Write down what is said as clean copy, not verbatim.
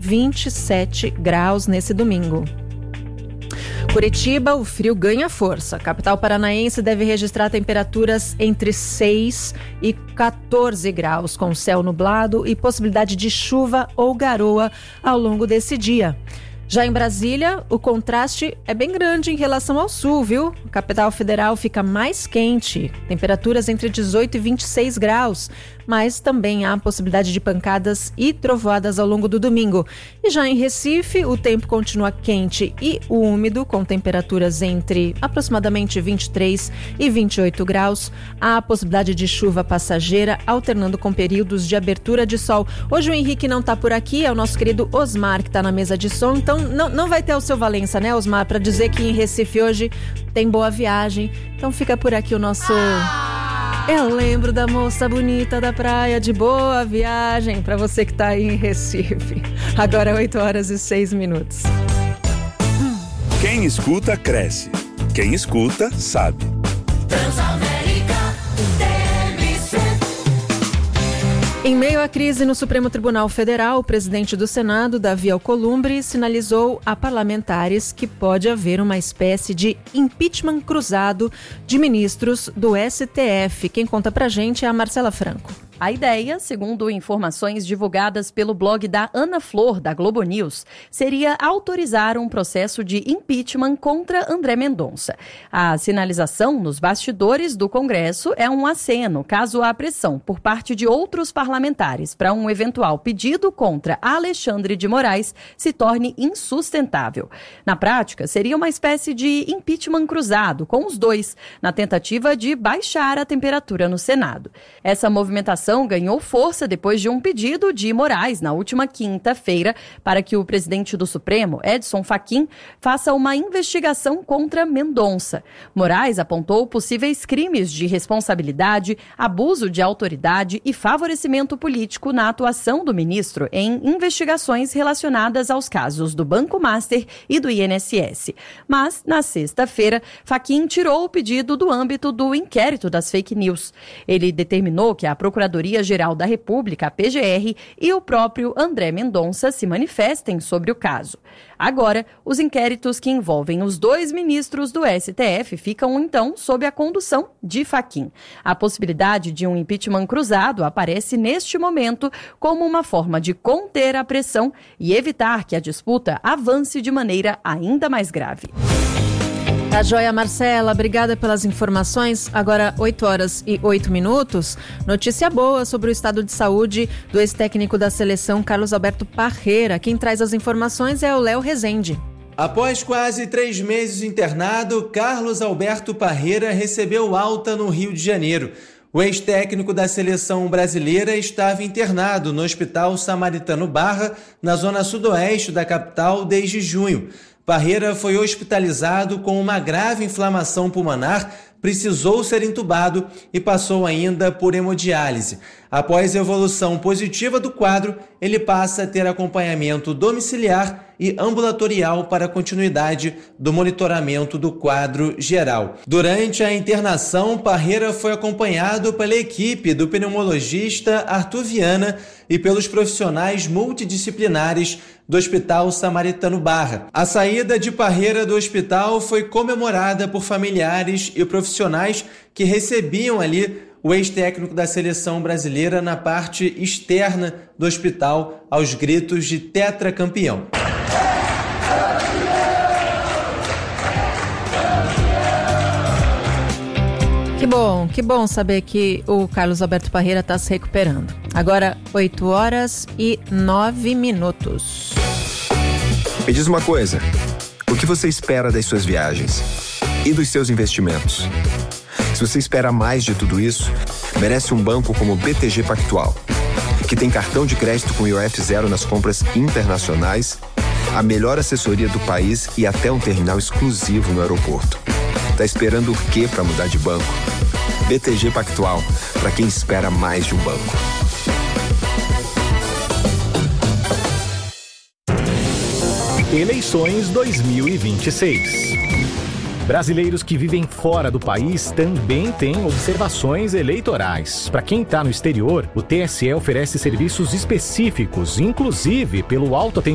27 graus nesse domingo. Curitiba, o frio ganha força. A capital paranaense deve registrar temperaturas entre 6 e 14 graus, com céu nublado e possibilidade de chuva ou garoa ao longo desse dia. Já em Brasília, o contraste é bem grande em relação ao sul, viu? A capital federal fica mais quente, temperaturas entre 18 e 26 graus, mas também há possibilidade de pancadas e trovoadas ao longo do domingo. E já em Recife, o tempo continua quente e úmido, com temperaturas entre aproximadamente 23 e 28 graus. Há a possibilidade de chuva passageira, alternando com períodos de abertura de sol. Hoje o Henrique não está por aqui, é o nosso querido Osmar que está na mesa de som, então não vai ter o seu Valença, né, Osmar, para dizer que em Recife hoje tem boa viagem. Então fica por aqui o nosso... Eu lembro da moça bonita da praia, de boa viagem para você que está aí em Recife. Agora 8h06. Quem escuta, cresce. Quem escuta, sabe. Em meio à crise no Supremo Tribunal Federal, o presidente do Senado, Davi Alcolumbre, sinalizou a parlamentares que pode haver uma espécie de impeachment cruzado de ministros do STF. Quem conta pra gente é a Marcela Franco. A ideia, segundo informações divulgadas pelo blog da Ana Flor, da Globo News, seria autorizar um processo de impeachment contra André Mendonça. A sinalização nos bastidores do Congresso é um aceno, caso há pressão por parte de outros parlamentares para um eventual pedido contra Alexandre de Moraes se torne insustentável. Na prática, seria uma espécie de impeachment cruzado com os dois, na tentativa de baixar a temperatura no Senado. Essa movimentação ganhou força depois de um pedido de Moraes na última quinta-feira para que o presidente do Supremo, Edson Fachin, faça uma investigação contra Mendonça. Moraes apontou possíveis crimes de responsabilidade, abuso de autoridade e favorecimento político na atuação do ministro em investigações relacionadas aos casos do Banco Master e do INSS. Mas, na sexta-feira, Fachin tirou o pedido do âmbito do inquérito das fake news. Ele determinou que a Procuradoria-Geral da República, a PGR, e o próprio André Mendonça se manifestem sobre o caso. Agora, os inquéritos que envolvem os dois ministros do STF ficam, então, sob a condução de Fachin. A possibilidade de um impeachment cruzado aparece neste momento como uma forma de conter a pressão e evitar que a disputa avance de maneira ainda mais grave. Tá joia, Marcela, obrigada pelas informações. Agora 8h08. Notícia boa sobre o estado de saúde do ex-técnico da seleção, Carlos Alberto Parreira. Quem traz as informações é o Léo Rezende. Após quase 3 meses internado, Carlos Alberto Parreira recebeu alta no Rio de Janeiro. O ex-técnico da seleção brasileira estava internado no Hospital Samaritano Barra, na zona sudoeste da capital, desde junho. Parreira foi hospitalizado com uma grave inflamação pulmonar, precisou ser entubado e passou ainda por hemodiálise. Após a evolução positiva do quadro, ele passa a ter acompanhamento domiciliar e ambulatorial para a continuidade do monitoramento do quadro geral. Durante a internação, Parreira foi acompanhado pela equipe do pneumologista Arthur Viana e pelos profissionais multidisciplinares do Hospital Samaritano Barra. A saída de Parreira do hospital foi comemorada por familiares e profissionais que recebiam ali o ex-técnico da seleção brasileira na parte externa do hospital aos gritos de tetracampeão. Que bom saber que o Carlos Alberto Parreira está se recuperando. Agora 8h09. Me diz uma coisa, o que você espera das suas viagens e dos seus investimentos? Se você espera mais de tudo isso, merece um banco como o BTG Pactual, que tem cartão de crédito com IOF zero nas compras internacionais, a melhor assessoria do país e até um terminal exclusivo no aeroporto. Tá esperando o quê para mudar de banco? BTG Pactual, para quem espera mais de um banco. Eleições 2026. Brasileiros que vivem fora do país também têm observações eleitorais. Para quem está no exterior, o TSE oferece serviços específicos, inclusive pelo autoatendimento